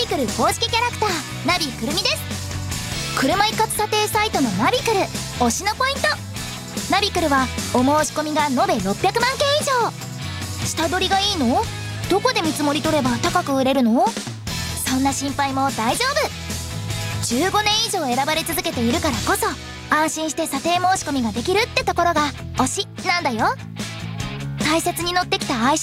クル公式キャラクターナビくるみです。車一括査定サイトのナビクル推しのポイント。ナビクルはお申し込みが延べ600万件以上。下取りがいいの？どこで見積もり取れば高く売れるの？そんな心配も大丈夫。15年以上選ばれ続けているからこそ安心して査定申し込みができるってところが推しなんだよ。大切に乗ってきた愛車